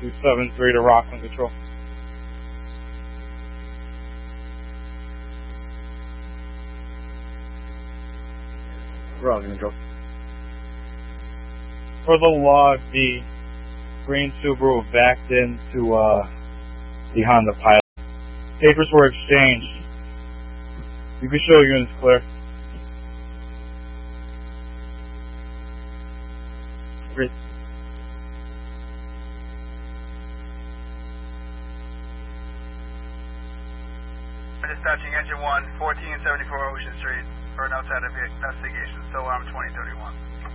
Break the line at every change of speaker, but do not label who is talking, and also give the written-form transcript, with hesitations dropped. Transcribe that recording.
273 to Rockland Control.
Rockland Control.
For the log, the green Subaru backed into the Honda Pilot. Papers were exchanged. You can show units clear. Great.
Dispatching engine 1, 1474 Ocean Street for an outside investigation, still alarm 2031.